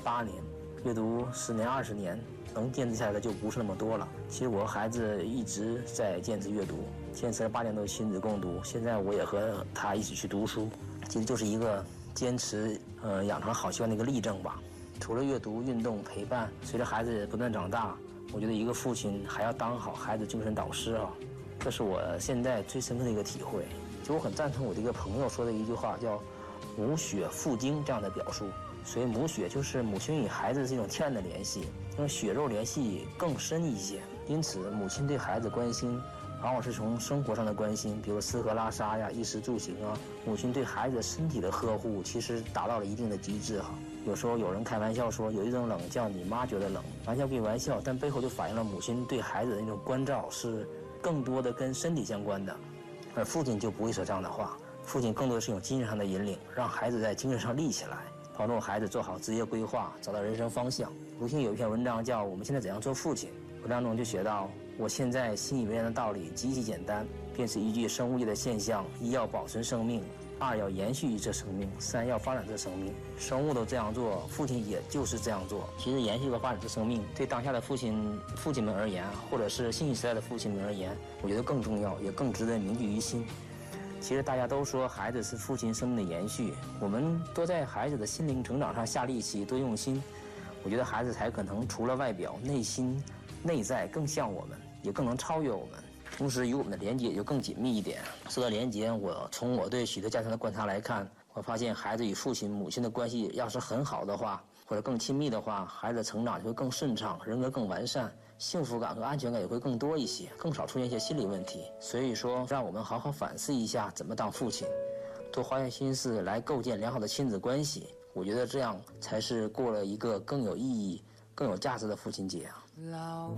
8年，阅读10年、20年，能坚持下来的就不是那么多了。其实我和孩子一直在坚持阅读，坚持了8年都亲子共读，现在我也和他一起去读书，其实就是一个坚持养成好习惯的一个例证吧。除了阅读、运动、陪伴，随着孩子不断长大，我觉得一个父亲还要当好孩子精神导师啊，这是我现在最深刻的一个体会。就我很赞同我的一个朋友说的一句话，叫母血父精这样的表述。所以母血就是母亲与孩子是一种天然的联系，因为血肉联系更深一些。因此母亲对孩子关心往往是从生活上的关心，比如吃喝拉撒呀、衣食住行啊。母亲对孩子身体的呵护其实达到了一定的极致哈。有时候有人开玩笑说，有一种冷叫你妈觉得冷，玩笑归玩笑，但背后就反映了母亲对孩子的那种关照是更多的跟身体相关的。而父亲就不会说这样的话，父亲更多的是一种精神上的引领，让孩子在精神上立起来，帮助孩子做好职业规划，找到人生方向。鲁迅有一篇文章叫《我们现在怎样做父亲》，文章中就写到，我现在信以为然的道理极其简单，便是依据生物界的现象：一要保存生命，2要延续这生命，3要发展这生命。生物都这样做，父亲也就是这样做。其实延续和发展这生命，对当下的父亲们而言，或者是信息时代的父亲们而言，我觉得更重要，也更值得铭记于心。其实大家都说孩子是父亲生命的延续，我们多在孩子的心灵成长上下力气，多用心，我觉得孩子才可能除了外表，内心内在更像我们，也更能超越我们，同时与我们的连接也就更紧密一点。说到连接，从我对许多家庭的观察来看，我发现孩子与父亲母亲的关系要是很好的话，或者更亲密的话，孩子的成长就会更顺畅，人格更完善，幸福感和安全感也会更多一些，更少出现一些心理问题。所以说，让我们好好反思一下怎么当父亲，多花些心思来构建良好的亲子关系。我觉得这样才是过了一个更有意义、更有价值的父亲节啊。